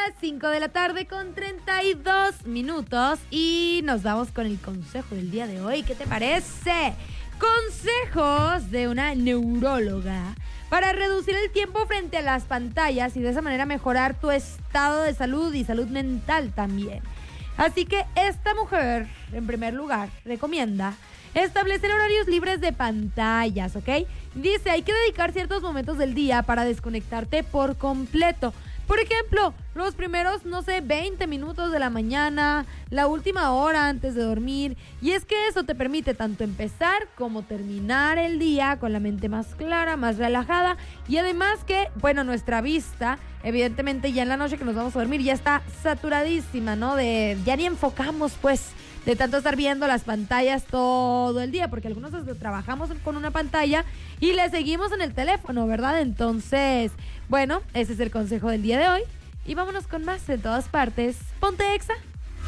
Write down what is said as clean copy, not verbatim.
5 de la tarde con 32 minutos y nos vamos con el consejo del día de hoy. ¿Qué te parece? Consejos de una neuróloga para reducir el tiempo frente a las pantallas y de esa manera mejorar tu estado de salud y salud mental también. Así que esta mujer, en primer lugar, recomienda establecer horarios libres de pantallas, ¿ok? Dice, hay que dedicar ciertos momentos del día para desconectarte por completo. Por ejemplo, los primeros, 20 minutos de la mañana, la última hora antes de dormir. Y es que eso te permite tanto empezar como terminar el día con la mente más clara, más relajada. Y además que, nuestra vista, evidentemente ya en la noche que nos vamos a dormir, ya está saturadísima, ¿no? Ya ni enfocamos, pues, de tanto estar viendo las pantallas todo el día, porque algunos trabajamos con una pantalla y le seguimos en el teléfono, ¿verdad? Entonces, ese es el consejo del día de hoy y vámonos con más en todas partes. Ponte Exa.